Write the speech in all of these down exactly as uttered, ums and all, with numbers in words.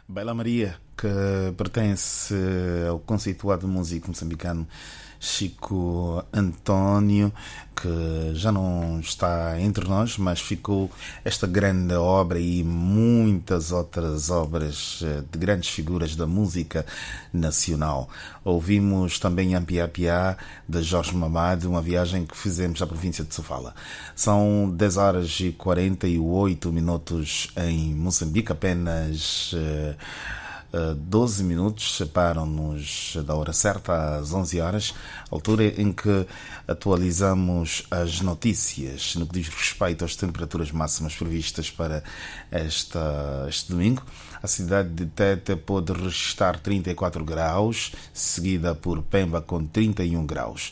Bela Maria, que pertence ao conceituado músico moçambicano Chico António, que já não está entre nós, mas ficou esta grande obra e muitas outras obras de grandes figuras da música nacional. Ouvimos também Ampia Pia, de Jorge Mamad, uma viagem que fizemos à província de Sofala. São dez horas e quarenta e oito minutos em Moçambique, apenas doze minutos separam-nos da hora certa, às onze horas, altura em que atualizamos as notícias no que diz respeito às temperaturas máximas previstas para esta, este domingo. A cidade de Tete pode registrar trinta e quatro graus, seguida por Pemba com trinta e um graus.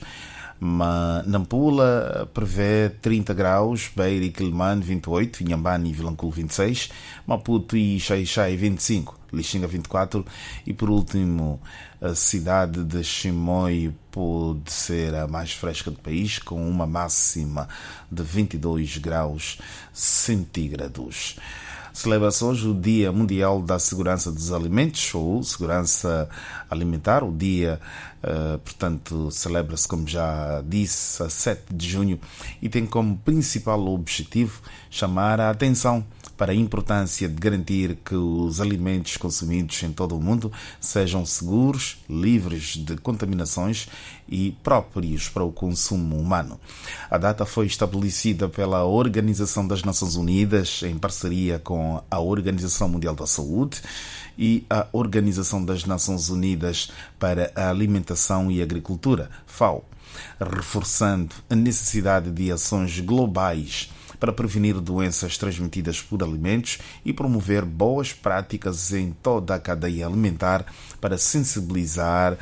Nampula prevê trinta graus, Beira e Quelimane vinte e oito, Inhambane e Vilanculo vinte e seis, Maputo e Xai-Xai vinte e cinco, Lixinga vinte e quatro e por último a cidade de Chimoio pode ser a mais fresca do país, com uma máxima de vinte e dois graus centígrados. Celebra-se hoje o Dia Mundial da Segurança dos Alimentos, ou Segurança Alimentar. O dia, uh, portanto, celebra-se, como já disse, a sete de junho e tem como principal objetivo chamar a atenção para a importância de garantir que os alimentos consumidos em todo o mundo sejam seguros, livres de contaminações e próprios para o consumo humano. A data foi estabelecida pela Organização das Nações Unidas em parceria com a Organização Mundial da Saúde e a Organização das Nações Unidas para a Alimentação e Agricultura, FAO, reforçando a necessidade de ações globais para prevenir doenças transmitidas por alimentos e promover boas práticas em toda a cadeia alimentar para sensibilizar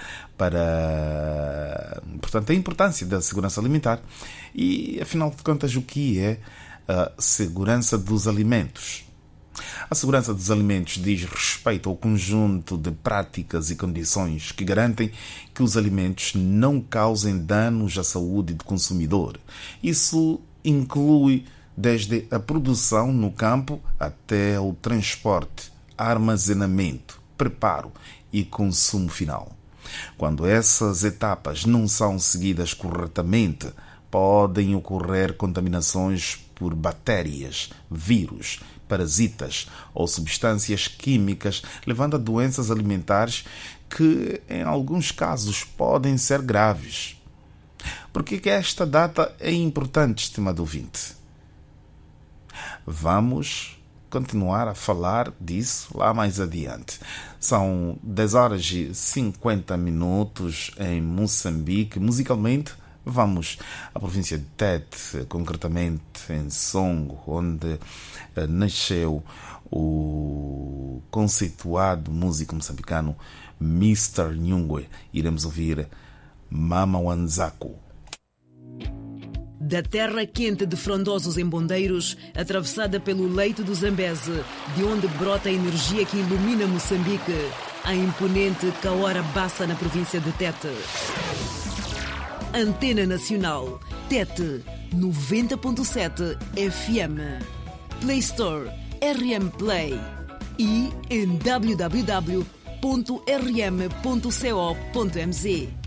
para, portanto, a importância da segurança alimentar. E, afinal de contas, o que é a segurança dos alimentos? A segurança dos alimentos diz respeito ao conjunto de práticas e condições que garantem que os alimentos não causem danos à saúde do consumidor. Isso inclui desde a produção no campo até o transporte, armazenamento, preparo e consumo final. Quando essas etapas não são seguidas corretamente, podem ocorrer contaminações por bactérias, vírus, parasitas ou substâncias químicas, levando a doenças alimentares que, em alguns casos, podem ser graves. Por que esta data é importante, estimado ouvinte? Vamos continuar a falar disso lá mais adiante. São dez horas e cinquenta minutos em Moçambique. Musicalmente, vamos à província de Tete, concretamente em Songo, onde nasceu o conceituado músico moçambicano mister Nyungwe. Iremos ouvir Mama Wanzaku. Da terra quente de frondosos embondeiros, atravessada pelo leito do Zambeze, de onde brota a energia que ilumina Moçambique, a imponente Kaora Bassa na província de Tete. Antena Nacional, Tete, noventa ponto sete F M. Play Store, R M Play. E em w w w ponto r m ponto co ponto m z.